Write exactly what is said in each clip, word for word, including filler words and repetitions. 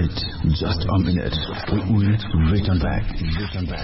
minute. Just a minute. We will return back. Return back.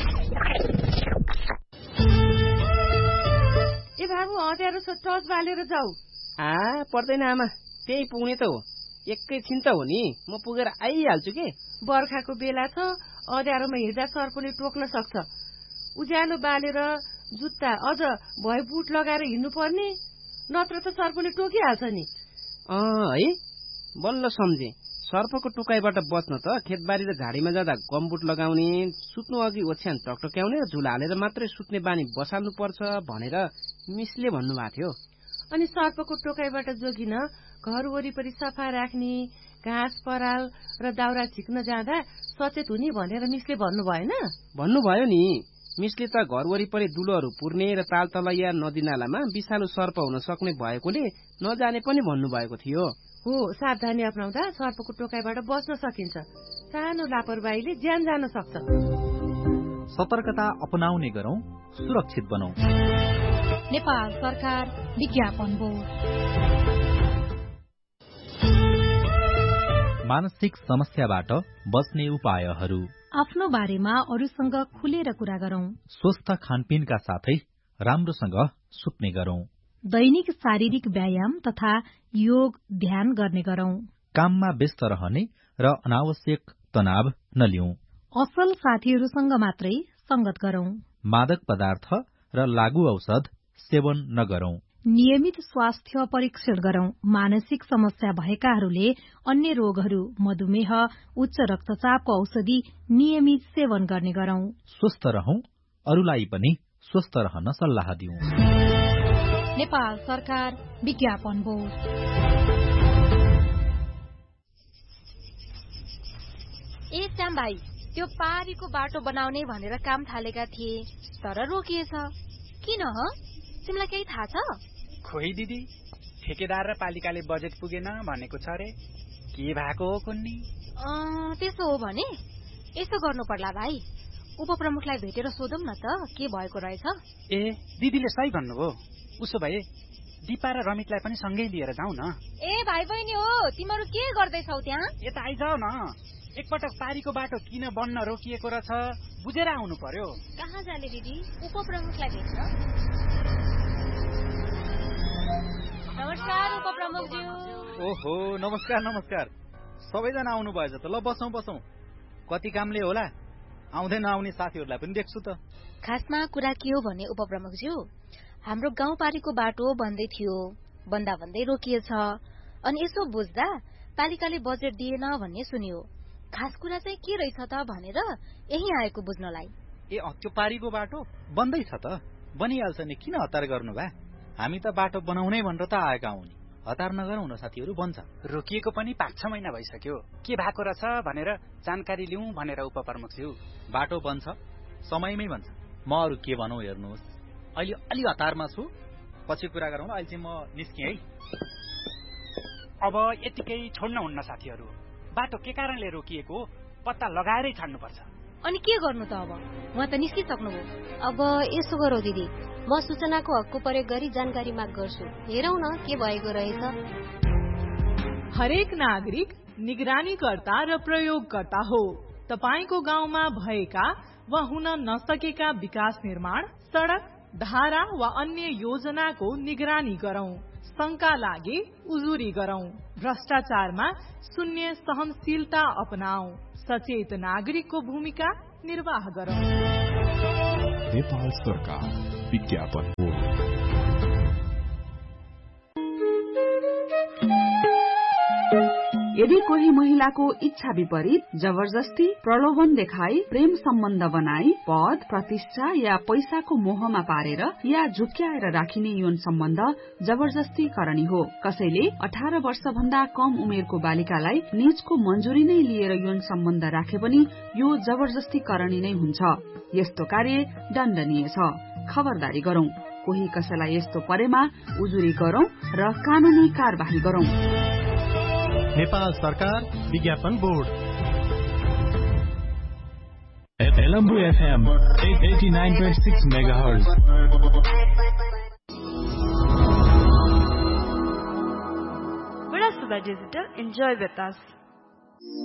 ए बाबु हटेर so torch बालेर जाऊ। आ पर्दैन आमा, त्यही पुग्ने त हो। एकैछिन त हो नि, म पुगेर आइहाल्छु के। बर्खाको बेला छ, अँध्यारोमा हिँड्दा सर्पले टोक्न सक्छ। उज्यालो बालेर जुत्ता अझ भए बुट लगाएर हिँड्नु पर्ने, नत्र त सर्पले टोकिहाल्छ नि। अँ है, बल्ल सम्झे। सर्पको टोकाइबाट बच्न त खेतबारी र झाडीमा जाँदा गमबुट लगाउने, सुत्नु अघि ओछ्यान टकटक्याउने र झुला हालेर मात्रै सुत्ने बानी बसाल्नु पर्छ भनेर मिसले भन्नुभएको थियो। अनि सर्पको टोकाइबाट जोगिन घर वरिपरि सफा राख्ने, घाँस पराल र दाउरा झिक्न जाँदा सचेत हुने भनेर मिसले भन्नु भएन? भन्नुभयो नि। मिसले त घर वरिपरि दुलोहरू पुर्ने र ताल तलैया नदी नालामा विषालु सर्प हुन सक्ने भएकोले नजाने पनि भन्नुभएको थियो। हो, सावधानी अपनाउँदा सर्पको टोकाइबाट बच्न सकिन्छ। सानो लापरवाहीले ज्यान जान सक्छ। सतर्कता अपनाउने गरौं, सुरक्षित बनौं। नेपाल सरकार विज्ञापन बोर्ड। मानसिक समस्याबाट बच्ने उपायहरू। आफ्नो बारेमा अरूसँग खुलेर कुरा गरौं। स्वस्थ खानपिनका साथै राम्रोसँग सुत्ने गरौं। दैनिक शारीरिक व्यायाम तथा योग ध्यान गर्ने गरौं। काममा व्यस्त रहने र अनावश्यक तनाव नलिउँ। असल साथीहरूसँग मात्रै संगत गरौं। मादक पदार्थ र लागू औषध सेवन नगरौं। नियमित स्वास्थ्य परीक्षण गरौं। मानसिक समस्या भएकाहरूले अन्य रोगहरू, मधुमेह, उच्च रक्तचापको औषधि नियमित सेवन गर्ने गरौं। स्वस्थ रहौं, अरूलाई पनि स्वस्थ रहन सल्लाह दिउँ। नेपाल सरकार विज्ञापन बोर्ड। ए श्याम भाइ, त्यो पारीको बाटो बनाउने भनेर काम थालेका थिए, तर रोकिएछ। किन ह? तिमीलाई केही थाहा छ? खोइ दिदी, ठेकेदार र पालिकाले बजेट पुगेन भनेको छ रे। के भएको हो कुन्नी? त्यसो हो भने यसो गर्नु पर्ला भाइ, उपप्रमुखलाई भेटेर सोधौं न त के भएको रहेछ। ए दिदीले सही भन्नुभयो। उसो भए दिपा र रमितलाई पनि सँगै लिएर जाउँ न। ए भाइ बहिनी हो, तिमीहरू के गर्दैछौ त्यहाँ? यता आइजाऊ न। एकपटक पारीको बाटो किन बन्न रोकिएको रहेछ बुझेर आउनु पर्यो। कहाँ जाने दिदी? उपप्रमुखलाई भेट्न। नमस्कार उपप्रमुखज्यू। ओहो, नमस्कार नमस्कार। सबैजना आउनु भएछ त, ल बसौं बसौं। कति कामले होला, आउँदै नआउने साथीहरूलाई पनि देख्छु त। खासमा कुरा के हो भने उपप्रमुखज्यू, हाम्रो गाउँपारीको बाटो बन्दै थियो, बन्दा भन्दै रोकिएछ। अनि यसो बुझ्दा पालिकाले बजेट दिएन भन्ने सुनियो। खास कुरा चाहिँ के रहेछ त भनेर यही आएको बुझ्नलाई। ए त्यो पारीको बाटो बन्दै छ त, बनिहाल्छ नि, किन हतार गर्नु भा? हामी त बाटो बनाउनै भनेर त आएका हौ नि। हतार नगरौँ न साथीहरू, बन्छ। रोकिएको पनि पाँच छ महिना भइसक्यो। के भएको रहेछ भनेर जानकारी लिउँ भनेर उपप्रमुखज्यू। बाटो बन्छ, समयमै बन्छ। म अरू के भनौँ हेर्नुहोस्, अहिले अलि हतारमा छु, पछि कुरा गरौँ। अहिले चाहिँ म निस्केँ है। अब यतिकै छोड्न हुन्न साथीहरू। बाटो के कारणले रोकिएको पत्ता लगाएरै छाड्नुपर्छ। अनि के गर्नु त अब? उहाँ त निस्किसक्नुभयो। अब यसो गरौँ दिदी, म सूचनाको हकको प्रयोग गरी जानकारी माग गर्छु। हेरौँ न के भएको रहेछ। हरेक नागरिक निगरानीकर्ता र प्रयोगकर्ता हो। तपाईको गाउँमा भएका वा हुन नसकेका विकास निर्माण, सड़क, धारा वा अन्य योजनाको निगरानी गरौं। शंका लागे उजुरी गरौं। भ्रष्टाचारमा शून्य सहनशीलता अपनाऊ। सचेत नागरिकको भूमिका निर्वाह गरौं। नेपाल सरकार विज्ञापन बोर्ड। यदि कोही महिलाको इच्छा विपरीत जबरजस्ती, प्रलोभन देखाई, प्रेम सम्बन्ध बनाई, पद, प्रतिष्ठा या पैसाको मोहमा पारेर या झुक्क्याएर राखिने यौन सम्बन्ध जबरजस्ती करणी हो। कसैले अठार वर्ष भन्दा कम उमेरको बालिकालाई निजको मंजूरी नै लिएर यौन सम्बन्ध राखे पनि यो जबरजस्ती करणी नै हुन्छ। यस्तो कार्य दण्डनीय छ। खबरदारी गरौं। कोही कसैलाई यस्तो परेमा उजुरी गरौं र कानूनी कार्यवाही गरौं। नेपाल सरकार विज्ञापन board. Elambu F M eighty-nine point six megahertz. Bada Sudha Digital, enjoy with us.